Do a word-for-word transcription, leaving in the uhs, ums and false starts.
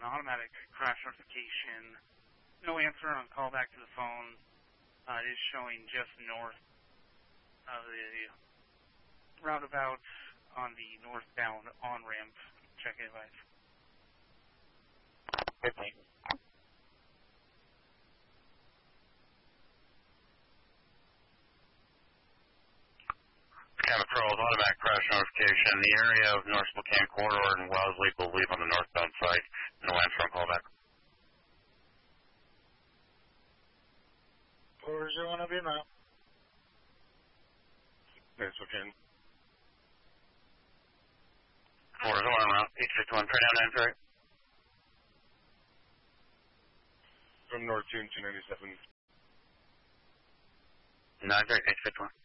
an automatic crash notification. No answer on callback to the phone. Uh, it is showing just north of the roundabout on the northbound on-ramp. Check advice. fifteen. Cabot Patrol's automatic crash notification. The area of North Spokane Corridor and Wellesley, believe on the northbound side. No answer on callback. Where's you want to be now? North Spokane. Four is one around. eight fifty-one, turn down nine three. From North June two ninety-seven. nine three, eight fifty-one.